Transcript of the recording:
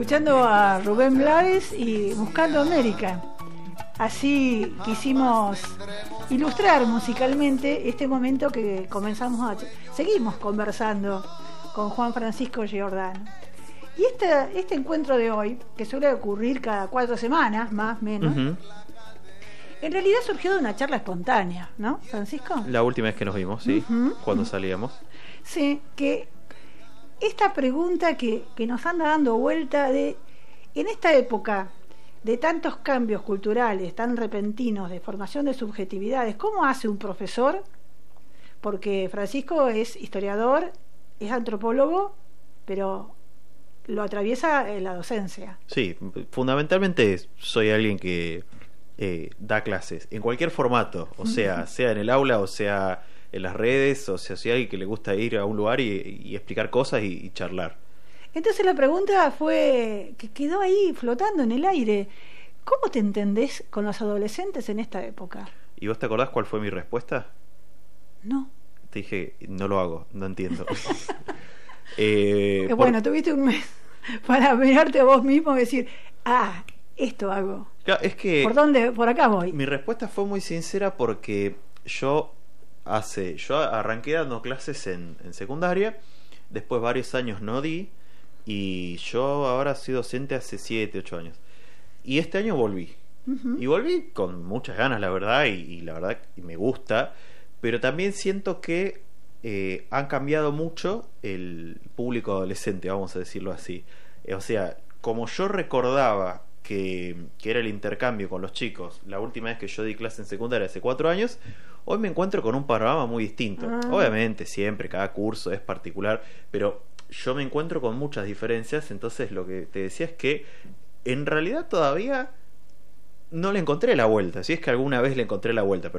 escuchando a Rubén Blades y Buscando América. Así quisimos ilustrar musicalmente este momento que seguimos conversando con Juan Francisco Giordano. Y este encuentro de hoy, que suele ocurrir cada 4 semanas, más o menos, en realidad surgió de una charla espontánea, ¿no, Francisco? La última vez que nos vimos, sí, cuando salíamos. Sí, que esta pregunta que nos anda dando vuelta en esta época de tantos cambios culturales tan repentinos, de formación de subjetividades, ¿cómo hace un profesor? Porque Francisco es historiador, es antropólogo, pero lo atraviesa la docencia. Sí, fundamentalmente soy alguien que da clases en cualquier formato, o sea en el aula, o sea en las redes, o sea, si hay alguien que le gusta ir a un lugar y explicar cosas y charlar. Entonces la pregunta fue, que quedó ahí flotando en el aire: ¿cómo te entendés con los adolescentes en esta época? ¿Y vos te acordás cuál fue mi respuesta? No. Te dije, no lo hago, no entiendo. Bueno, tuviste un mes para mirarte a vos mismo y decir, esto hago. Claro, es que ¿Por dónde? Por acá voy. Mi respuesta fue muy sincera porque yo arranqué dando clases en secundaria, después varios años no di, y yo ahora soy docente hace 7, 8 años. Y este año volví. Y volví con muchas ganas, la verdad, y la verdad me gusta, pero también siento que han cambiado mucho el público adolescente, vamos a decirlo así. O sea, como yo recordaba que era el intercambio con los chicos la última vez que yo di clase en secundaria hace 4 años, hoy me encuentro con un panorama muy distinto. Obviamente siempre cada curso es particular, pero yo me encuentro con muchas diferencias. Entonces lo que te decía es que en realidad todavía no le encontré la vuelta, si es que alguna vez le encontré la vuelta, pero